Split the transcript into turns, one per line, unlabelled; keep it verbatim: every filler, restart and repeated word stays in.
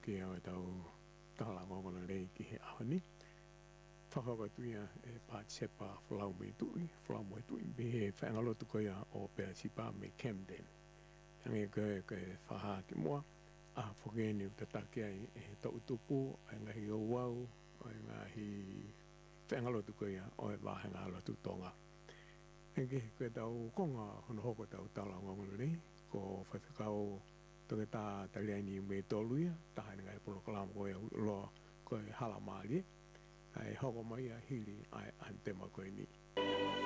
ke o tau tala ngongona lei ki he ahoni. Whakaka tuia e Pātsepa Whalau me tui, Whalau me tui, me he whaangalotu koia o Pēsipa me Camden. Hange koe koe whaha ki mua, a whakeni u tatake ai e he tau tupu, ai ngahi o wau, ai ngahi whaangalotu koia o e wāhanga alotu tonga. Hange koe tau konga hono hoko tau tala ngongona lei, ko whaiwhakao toke tā taliani me toluia, taha ngai polo kalama koe loa koe hala maali, ai hoko mai a hili ai antema koe ni.